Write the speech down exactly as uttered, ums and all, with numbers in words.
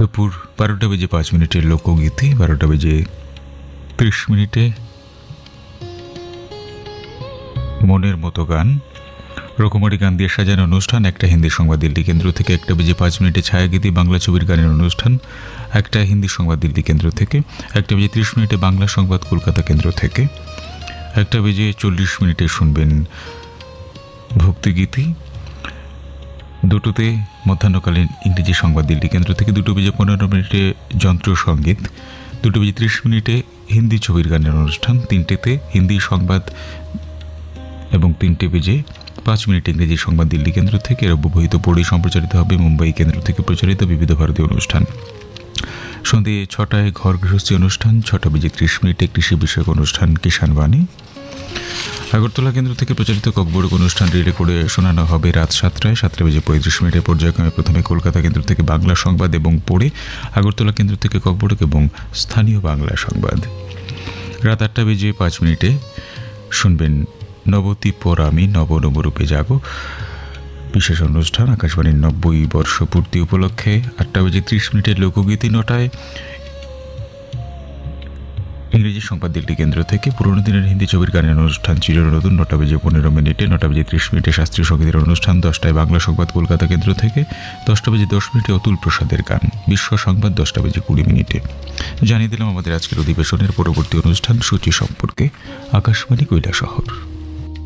দুপুর বারোটা বেজে পাঁচ মিনিটে লোকগীতি, বারোটা বেজে ত্রিশ মিনিটে মনের মতো গান, রকমারি গান দিয়ে সাজানো অনুষ্ঠান। একটা হিন্দি সংবাদ দিল্লি কেন্দ্র থেকে। একটা বেজে পাঁচ মিনিটে ছায়াগীতি, বাংলা ছবির গানের অনুষ্ঠান, একটা হিন্দি সংবাদ দিল্লি কেন্দ্র থেকে। একটা বেজে ত্রিশ মিনিটে বাংলা সংবাদ কলকাতা কেন্দ্র থেকে। একটা বেজে চল্লিশ মিনিটে শুনবেন ভক্তিগীতি। দুটোতে মধ্যাহ্নকালীন ইংরেজি সংবাদ দিল্লি কেন্দ্র থেকে। দুটো বেজে পনেরো মিনিটে যন্ত্র সঙ্গীত। দুটো বেজে ত্রিশ মিনিটে হিন্দি ছবির গানের অনুষ্ঠান। তিনটেতে হিন্দি সংবাদ এবং তিনটে বেজে পাঁচ মিনিট ইংরেজি সংবাদ দিল্লি কেন্দ্র থেকে। এর অব্যবহিত পড়েই সম্প্রচারিত হবে মুম্বাই কেন্দ্র থেকে প্রচারিত বিবিধ ভারতীয় অনুষ্ঠান। সন্ধ্যে ছটায় ঘর গৃহস্থী অনুষ্ঠান। ছটা বেজে ত্রিশ মিনিটে কৃষি বিষয়ক অনুষ্ঠান কিষাণ বাণী। আগরতলা কেন্দ্র থেকে প্রচারিত ককবরক অনুষ্ঠান রিলে করে শোনানো হবে রাত সাতটায়। সাতটা বেজে পঁয়ত্রিশ মিনিটে পর্যায়ক্রমে প্রথমে কলকাতা কেন্দ্র থেকে বাংলা সংবাদ এবং পড়ে আগরতলা কেন্দ্র থেকে ককবরক এবং স্থানীয় বাংলা সংবাদ। রাত আটটা বেজে পাঁচ মিনিটে শুনবেন নবতী পরামি নব নবরূপে জাগো, বিশেষ অনুষ্ঠান আকাশবাণীর নব্বই বর্ষ পূর্তি উপলক্ষে। আটটা বেজে ত্রিশ মিনিটের লোকগীতি। নটায় ইংরেজি সংবাদ দিল্লি কেন্দ্র থেকে পুরোনো দিনের হিন্দি ছবির গানের অনুষ্ঠান চিরনতুন। নটা বেজে পনেরো মিনিটে। নটা বেজে ত্রিশ মিনিটে শাস্ত্রীয় সঙ্গীতের অনুষ্ঠান। দশটায় বাংলা সংবাদ কলকাতা কেন্দ্র থেকে। দশটা বেজে দশ মিনিটে অতুল প্রসাদের গান, বিশ্ব সংবাদ। দশটা বেজে কুড়ি মিনিটে। জানিয়ে দিলাম আমাদের আজকের অধিবেশনের পরবর্তী অনুষ্ঠান সূচি সম্পর্কে। আকাশবাণী কৈলাসহর।